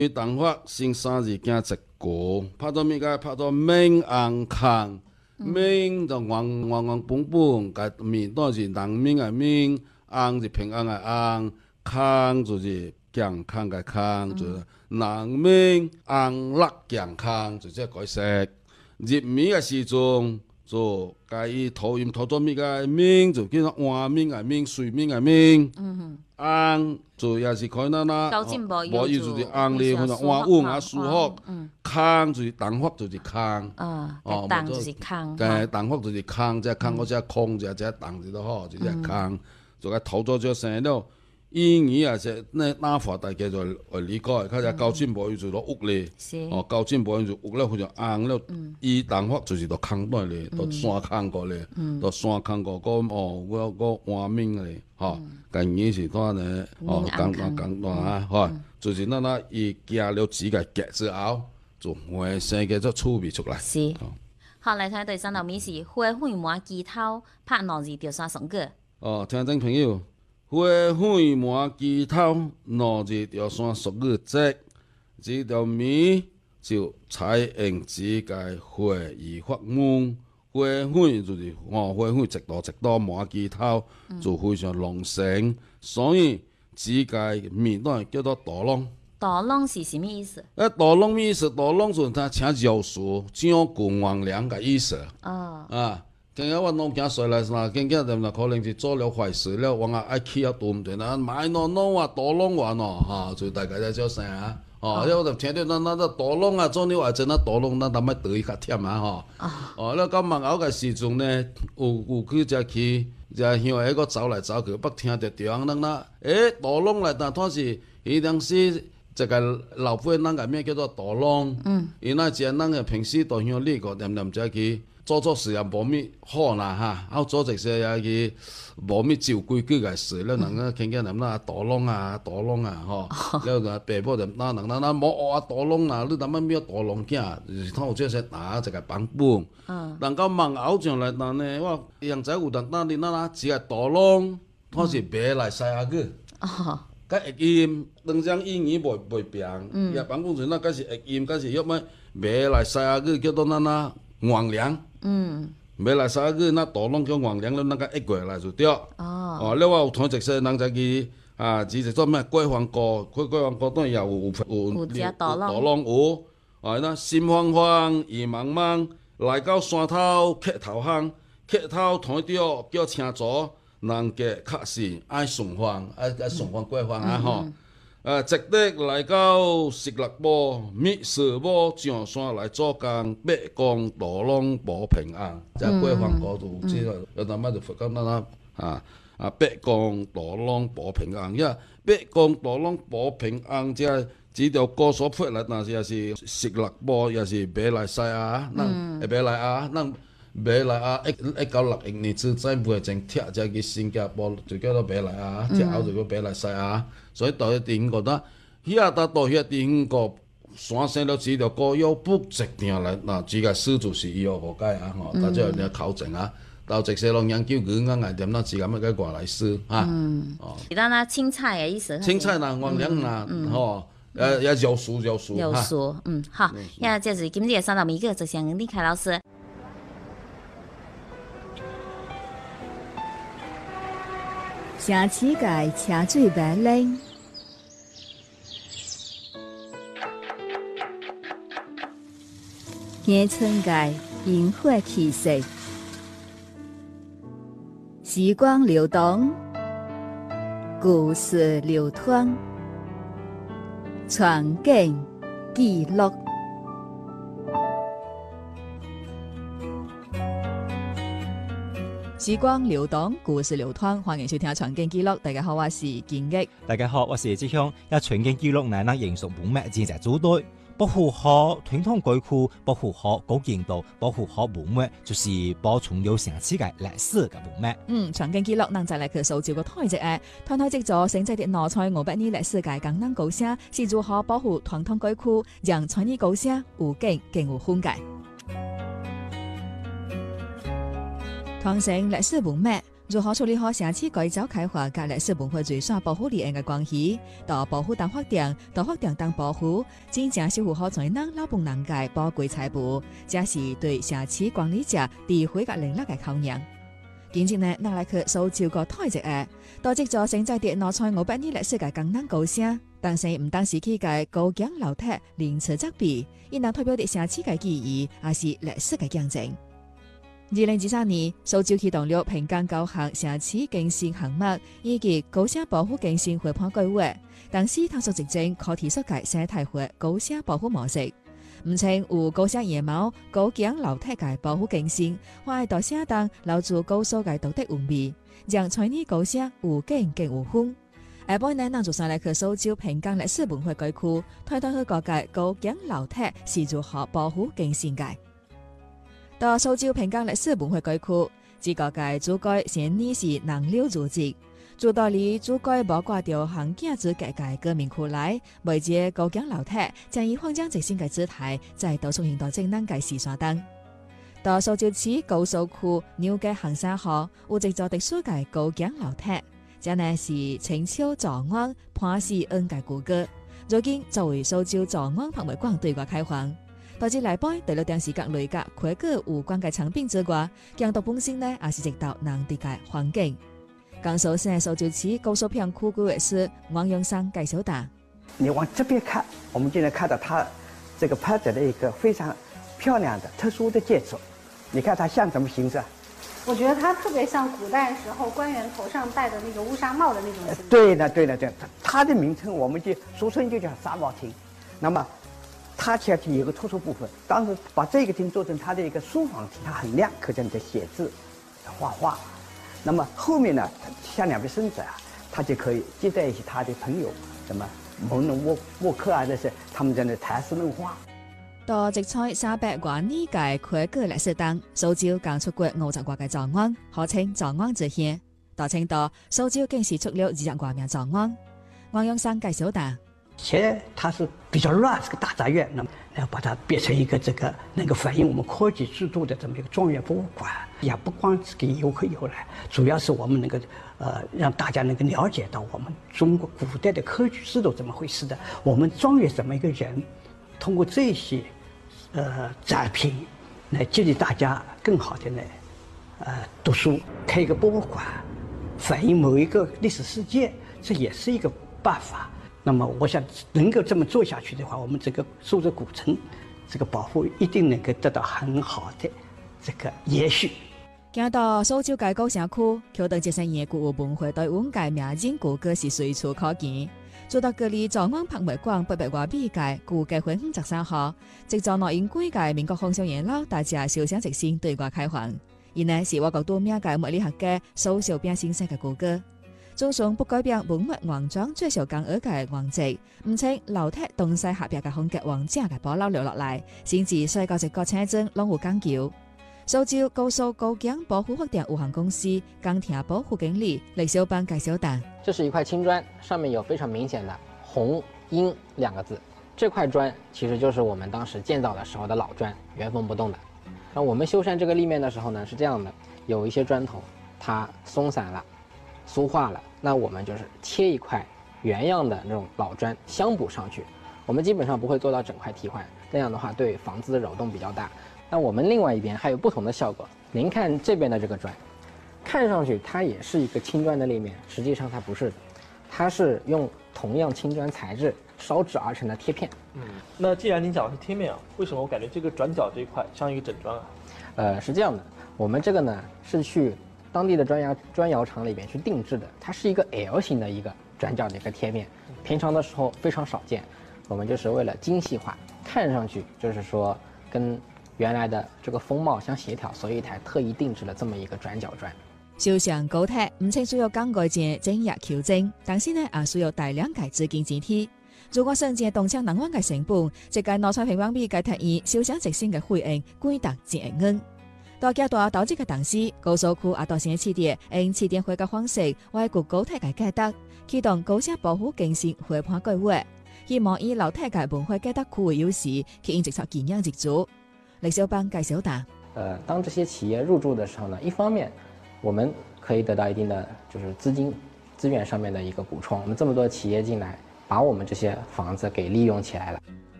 伊动法先3字加1句，拍做咩个？拍做明红空，明就黄黄黄本本，甲面当是人民的民，红是平安的红，空就是健康的康，就是人民安乐健康，就这解释。入眠的时阵，就甲伊头音头做咩个？眠就叫做换眠的眠，睡眠的眠。红就也是可以高进无无伊就是红咧，或者换稳啊舒服。空就是动法就是空。 动就是空。 动法就是空，这空我只空者，这动就都好，就这空。就甲头做就生了。英语也是那打法大家就会理解，较只高进步伊就落屋咧。高进步伊就屋了，或者红了。伊动法就是到空段咧，到山空过咧，到山空过我换面咧，甲伊是当呢，讲啊，就是伊加了指甲夹之后，就换生个做趣味出来。 是。好，来睇第3道谜是花粉麻鸡头拍2字就算成句。 听众朋友。花粉麻鸡头2字就算俗语这条谜就采用指甲花而发问。花粉就是花粉一道麻鸡头就非常long成，所以指甲面当叫做大窿。 大窿是什么意思？ 大窿意思，大窿就是他请教书，将古黄粱的意思。今日我弄行出来啦，今日就可能是做了坏事了，往爱起啊对唔对啦？买弄啊大窿话喏，就大家在叫声啊。我就听到大窿啊，做了话真大窿，咱咪对伊较忝啊了到梦后个时阵呢，有去只向迄个走来走去，捌听着对方人大窿来，但是伊当时这个老辈人个名叫做大窿。伊那只人个平时都向你个念只去。做事也无咩好啦做一些也去无咩照规矩个事，了人个听见人大窿啊，了个爸母就人无学大窿啦，你咩咩大窿囝，就是通有这些一个版本。人到梦后上来呢，我现在有人你只个大窿，它是买来西亚语。甲译音，两种英语袂平，也版本是甲是译音，甲是要么买来西亚语叫做黄粱。买来啥个大窿叫黄粱了，甲译过来就对。了我有听一些人在去只做咩桂花糕，桂花糕当然也有只大窿有。心慌慌，意茫茫，来到山头磕头巷，磕头睇到叫请左，人家确实爱顺风，爱顺风桂花直直来到石勒坡，密树坡上山来做工，八公大窿保平安。即桂花糕就即个，有淡仔就佛讲八公大窿保平安。八公大窿保平安，这条歌所配来，但是也是石勒坡，也是马来西亚，马来亚1961年之前袂正拆，才去新加坡就叫做马来亚，之后就叫马来西亚。所以到伫英国呾，到遐伫英国山生了这条歌又不一定来，这个史就是伊学何解大家有考证到这些咯研究语言来点这个么个外来史是咱青菜的意思。 青菜黄粱也有书。 好，这是今日的3道谜语，就先李凯老师。 城市界车水马龙，乡村界烟火气息，时光流动，故事流淌，传景记录。 时光流动，故事流淌，欢迎收听《传景记录》。大家好，我是金毅。 大家好，我是志雄。《传景记录》乃能形容文物正在组队，保护好传统鬼库，保护好古建筑，保护好文物，就是保存了城市嘅历史嘅文物。传景记录，咱再来去搜照个台籍嘅，台籍组成在啲拿出500年历史嘅江南高声，是如何保护传统鬼库，让传统高声有景更有风格。传承历史文物， 如何處理好城市改造開發甲歷史文化遺產保護理念嘅關係，到保護當發展，到發展當保護，真正是符合在人老本人嘅寶貴財富，這是對城市管理者智慧嘅能力嘅考驗。今日呢，咱來去搜照個台一下，到這座生在啲農村500年歷史嘅江南高聲，當時唔單是佢嘅高牆樓梯連詞則別，亦能代表啲城市嘅記憶，也是歷史嘅見證。2023年，蘇州啟動了平江高校城市更新項目以及高聲保護更新會盤計劃，當時探索實證可提出嘅生態化高聲保護模式。唔稱有高聲野貓、高牆樓梯嘅保護更新，或係到相當留住高數嘅獨特韻味，讓村里高聲有景更有風。下半年，咱就上來去蘇州平江歷史文化區區，推動去各界高牆樓梯是如何保護更新嘅。到蘇州平江歷史文化區區，自各界主改先年是人流如織，做道理主改無掛掉行徑之界嘅革命苦來，每節高牆樓梯將以擴張直線嘅姿態，再度出現到正南嘅時沙燈。到蘇州市高速區紐街行山河，有一座特殊嘅高牆樓梯，這呢是清朝早安潘氏恩嘅古歌，如今作為蘇州早安博物館對外開放。到至來杯第6段時間類甲規格有關嘅產品之外，強度本身呢也是直到人地嘅環境。江蘇省蘇州市高速片區規劃師王永生介紹道： 你往這邊看，我們就能看到它這個拍着的一個非常漂亮的特殊的建築。你看它像什麼形狀？ 我覺得它特別像古代時候官員頭上戴的那個烏紗帽的那種形狀。 對的，它的名稱我們就俗稱就叫紗帽廳。那麼它其實有個突出部分，當時把這個廳做成它的一個書房廳，它很亮，可見你的寫字、畫畫。那麼後面呢，像兩邊身子啊，他就可以接待一些他的朋友，什麼蒙人沃客啊，這些他們在那談詩論畫。 到直採300多年嘅規格歷史當，蘇州剛出過50多個早安，號稱早安之鄉。到青島，蘇州更是出了20多名早安。王永生介紹道： 現在它是比較亂，是個大雜院，那麼要把它變成一個能夠反映我們科技制度的這麼一個莊園博物館，也不光是給遊客遊來，主要是我們能夠讓大家能夠了解到我們中國古代的科舉制度怎麼回事的，我們莊園怎麼一個人，通過這些展品來激勵大家更好的來讀書，開一個博物館，反映某一個歷史事件，這也是一個辦法。那麼我想能夠這麼做下去的話，我們這個蘇州古城這個保護一定能夠得到很好的這個延續。 行到蘇州嘅高聲區，橋頭節生夜古文化對阮嘅名人古歌是隨處可見。做到隔離早安博物館800多米嘅古街會53號，直到內因規嘅民國風尚沿路大家小聲直線對外開放。而呢是我國多名嘅物理學家蘇小兵先生嘅古歌。總算不改變文物王莊最受敬愛嘅王跡，唔稱樓梯東西合璧嘅風格王者嘅保留留落嚟，先至世界一個車證攏有講究。蘇州高速高牆保護發展有限公司鋼鐵保護經理李小邦介紹道： 這是一塊青磚，上面有非常明顯的紅鷹2個字。這塊磚其實就是我們當時建造的時候的老磚，原封不動的。然後我們修繕這個立面的時候呢，是這樣的，有一些磚頭它鬆散了、酥化了，那我們就是切一塊原樣的那種老磚鑲補上去。我們基本上不會做到整塊替換，這樣的話對房子的擾動比較大。那我們另外一邊還有不同的效果。您看這邊的這個磚，看上去它也是一個青磚的立面，實際上它不是的，它是用同樣青磚材質燒製而成的貼片。 那既然您講的是貼面啊，為什麼我感覺這個轉角這一塊像一個整磚啊？ 是這樣的，我們這個呢是去當地的磚窯廠裏邊去定製的，它是一個 L 型的一個轉角的一個貼面，平常的時候非常少見。我們就是為了精細化，看上去就是說跟原來的這個風貌相協調，所以才特意定製了這麼一個轉角磚。 修上高鐵唔僅需要更改件整日求證，但是呢也需要大量嘅資金支持。如果想借動車能源嘅成本，即係攞出平方米嘅提議小想直線嘅費用貴達1億元。到階段導致嘅同時，高速區也到先起點用起點會嘅方式為顧高鐵嘅價值，啟動高鐵保護更新會盤計劃，希望以老鐵嘅文化價值區為優勢，吸引直接建業入駐。李小邦介紹道： 當這些企業入駐的時候呢，一方面我們可以得到一定的就是资源上面的一个补充。我们这么多企业进来，把我们这些房子给利用起来了。